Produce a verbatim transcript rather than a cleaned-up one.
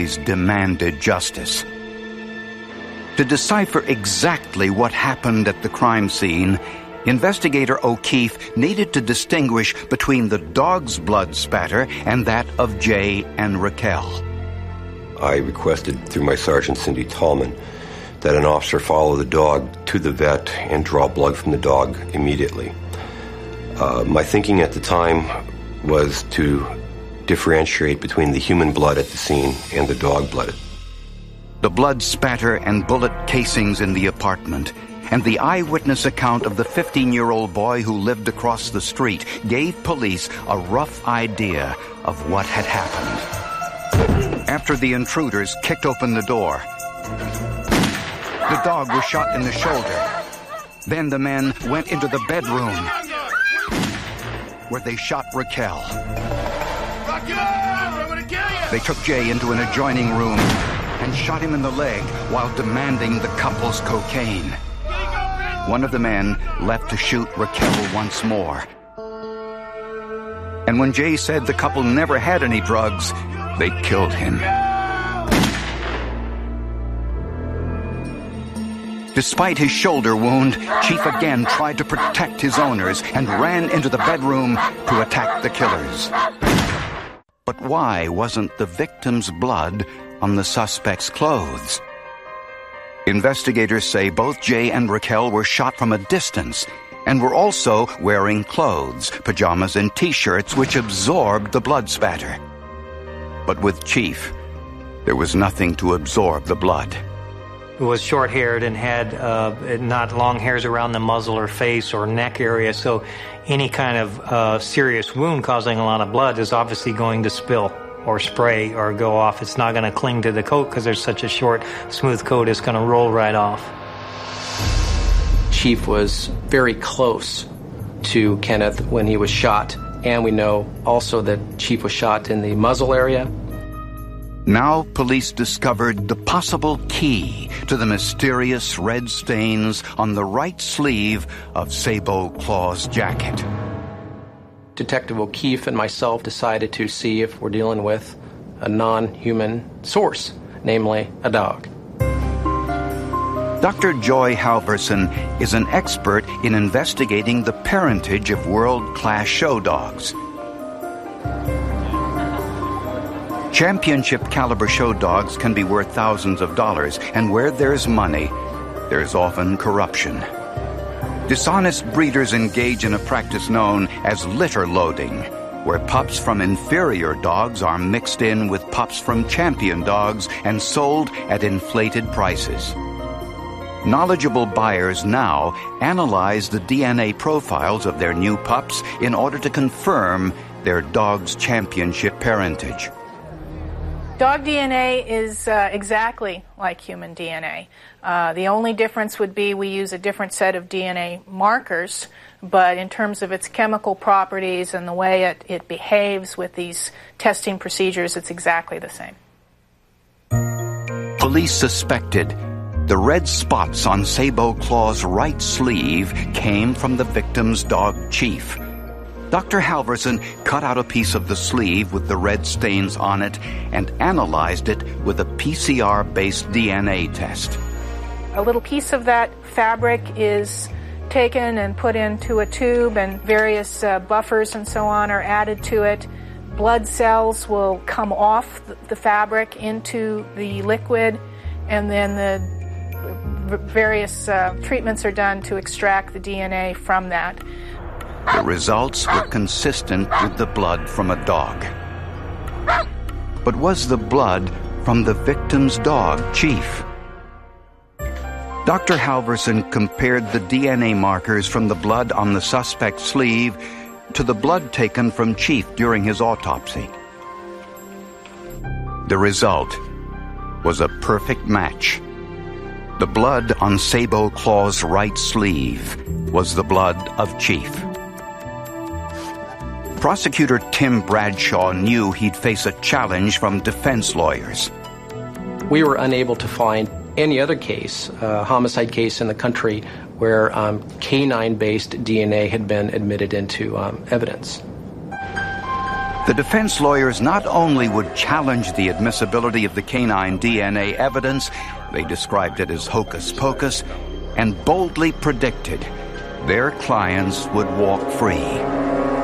demanded justice. To decipher exactly what happened at the crime scene, investigator O'Keefe needed to distinguish between the dog's blood spatter and that of Jay and Raquel. I requested through my sergeant, Cindy Tallman, that an officer follow the dog to the vet and draw blood from the dog immediately. Uh, my thinking at the time was to differentiate between the human blood at the scene and the dog blood. The blood spatter and bullet casings in the apartment and the eyewitness account of the fifteen-year-old boy who lived across the street gave police a rough idea of what had happened. After the intruders kicked open the door, the dog was shot in the shoulder. Then the men went into the bedroom, where they shot Raquel. They took Jay into an adjoining room and shot him in the leg while demanding the couple's cocaine. One of the men left to shoot Raquel once more. And when Jay said the couple never had any drugs, they killed him. Despite his shoulder wound, Chief again tried to protect his owners and ran into the bedroom to attack the killers. But why wasn't the victim's blood on the suspect's clothes? Investigators say both Jay and Raquel were shot from a distance and were also wearing clothes, pajamas and t-shirts which absorbed the blood spatter. But with Chief, there was nothing to absorb the blood. Who was short-haired and had uh, not long hairs around the muzzle or face or neck area, so any kind of uh, serious wound causing a lot of blood is obviously going to spill or spray or go off. It's not going to cling to the coat because there's such a short, smooth coat, it's going to roll right off. Chief was very close to Kenneth when he was shot, and we know also that Chief was shot in the muzzle area. Now police discovered the possible key to the mysterious red stains on the right sleeve of Sabo Claw's jacket. Detective O'Keefe and myself decided to see if we're dealing with a non-human source, namely a dog. Doctor Joy Halverson is an expert in investigating the parentage of world-class show dogs. Championship caliber show dogs can be worth thousands of dollars, and where there's money, there's often corruption. Dishonest breeders engage in a practice known as litter loading, where pups from inferior dogs are mixed in with pups from champion dogs and sold at inflated prices. Knowledgeable buyers now analyze the D N A profiles of their new pups in order to confirm their dog's championship parentage. Dog D N A is uh, exactly like human D N A. Uh, the only difference would be we use a different set of D N A markers, but in terms of its chemical properties and the way it, it behaves with these testing procedures, it's exactly the same. Police suspected the red spots on Sabo Claw's right sleeve came from the victim's dog, Chief. Doctor Halverson cut out a piece of the sleeve with the red stains on it and analyzed it with a P C R-based D N A test. A little piece of that fabric is taken and put into a tube, and various uh, buffers and so on are added to it. Blood cells will come off the fabric into the liquid, and then the various uh, treatments are done to extract the D N A from that. The results were consistent with the blood from a dog. But was the blood from the victim's dog, Chief? Doctor Halverson compared the D N A markers from the blood on the suspect's sleeve to the blood taken from Chief during his autopsy. The result was a perfect match. The blood on Sabo Claw's right sleeve was the blood of Chief. Prosecutor Tim Bradshaw knew he'd face a challenge from defense lawyers. We were unable to find any other case, uh, homicide case in the country, where um, canine-based D N A had been admitted into um, evidence. The defense lawyers not only would challenge the admissibility of the canine D N A evidence, they described it as hocus pocus, and boldly predicted their clients would walk free.